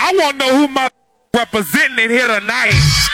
I want to know who my representing here tonight.